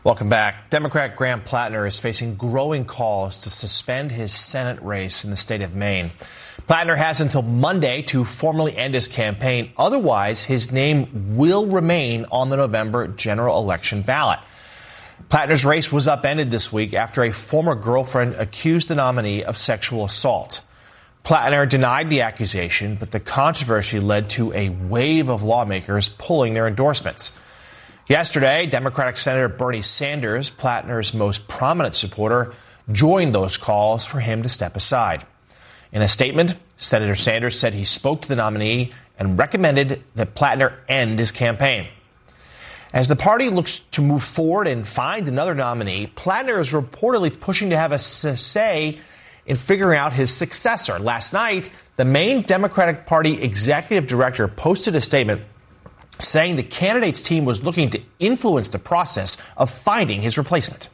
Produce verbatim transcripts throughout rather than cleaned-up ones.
Welcome back. Democrat Graham Plattner is facing growing calls to suspend his Senate race in the state of Maine. Plattner has until Monday to formally end his campaign. Otherwise, his name will remain on the November general election ballot. Plattner's race was upended this week after a former girlfriend accused the nominee of sexual assault. Plattner denied the accusation, but the controversy led to a wave of lawmakers pulling their endorsements. Yesterday, Democratic Senator Bernie Sanders, Plattner's most prominent supporter, joined those calls for him to step aside. In a statement, Senator Sanders said he spoke to the nominee and recommended that Plattner end his campaign. As the party looks to move forward and find another nominee, Plattner is reportedly pushing to have a say in figuring out his successor. Last night, the Maine Democratic Party executive director posted a statement saying the candidate's team was looking to influence the process of finding his replacement.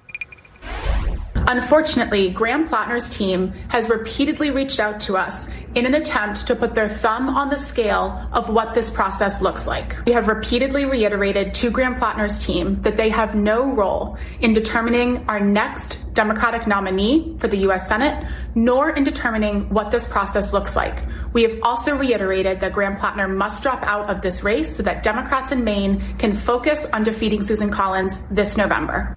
Unfortunately, Graham Plattner's team has repeatedly reached out to us in an attempt to put their thumb on the scale of what this process looks like. We have repeatedly reiterated to Graham Plattner's team that they have no role in determining our next Democratic nominee for the U S Senate, nor in determining what this process looks like. We have also reiterated that Graham Plattner must drop out of this race so that Democrats in Maine can focus on defeating Susan Collins this November.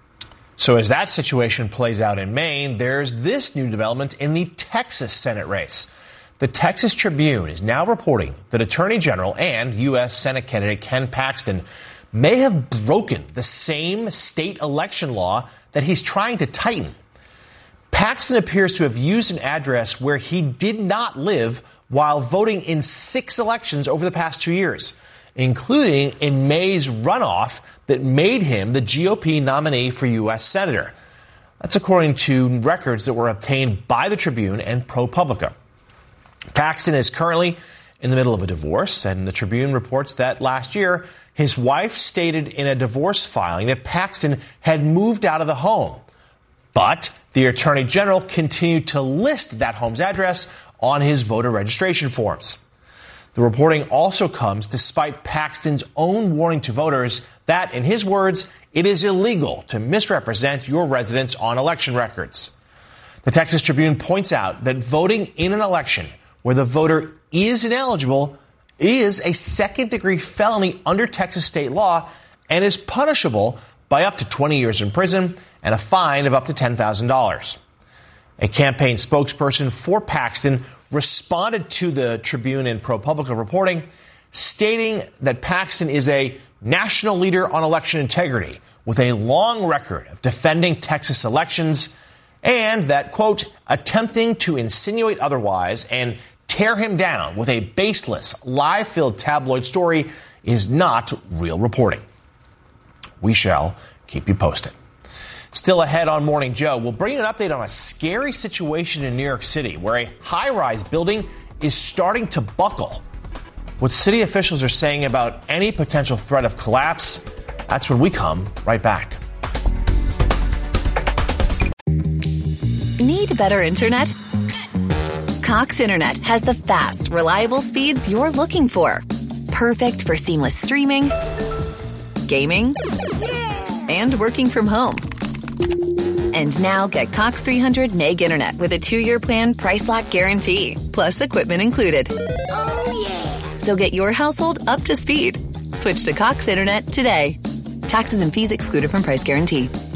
So as that situation plays out in Maine, there's this new development in the Texas Senate race. The Texas Tribune is now reporting that Attorney General and U S Senate candidate Ken Paxton may have broken the same state election law that he's trying to tighten. Paxton appears to have used an address where he did not live while voting in six elections over the past two years, including in May's runoff that made him the G O P nominee for U S Senator. That's according to records that were obtained by the Tribune and ProPublica. Paxton is currently in the middle of a divorce, and the Tribune reports that last year, his wife stated in a divorce filing that Paxton had moved out of the home. But the Attorney General continued to list that home's address on his voter registration forms. The reporting also comes despite Paxton's own warning to voters that, in his words, it is illegal to misrepresent your residence on election records. The Texas Tribune points out that voting in an election where the voter is ineligible is a second-degree felony under Texas state law and is punishable by up to twenty years in prison and a fine of up to ten thousand dollars. A campaign spokesperson for Paxton responded to the Tribune and ProPublica reporting, stating that Paxton is a national leader on election integrity with a long record of defending Texas elections, and that, quote, attempting to insinuate otherwise and tear him down with a baseless, lie-filled tabloid story is not real reporting. We shall keep you posted. Still ahead on Morning Joe, we'll bring you an update on a scary situation in New York City where a high-rise building is starting to buckle. What city officials are saying about any potential threat of collapse, that's when we come right back. Need better internet? Cox Internet has the fast, reliable speeds you're looking for. Perfect for seamless streaming, gaming, and working from home. And now get Cox three hundred meg internet with a two-year plan price lock guarantee, plus equipment included. Oh, yeah. So get your household up to speed. Switch to Cox Internet today. Taxes and fees excluded from price guarantee.